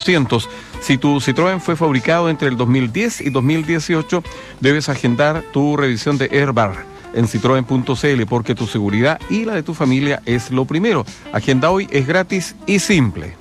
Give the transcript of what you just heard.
200. Si tu Citroën fue fabricado entre el 2010 y 2018, debes agendar tu revisión de Airbag en citroen.cl, porque tu seguridad y la de tu familia es lo primero. Agenda hoy, es gratis y simple.